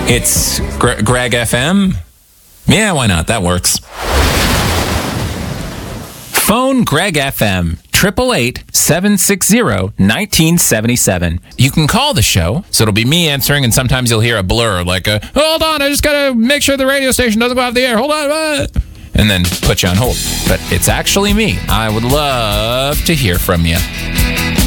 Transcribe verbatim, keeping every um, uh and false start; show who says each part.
Speaker 1: It's Gre- Greg F M. Yeah, why not? That works. Phone Greg F M, eight eight eight, seven six zero, one nine seven seven. You can call the show, so it'll be me answering, and sometimes you'll hear a blur, like a, hold on, I just gotta make sure the radio station doesn't go off the air, hold on, uh, and then put you on hold. But it's actually me. I would love to hear from you.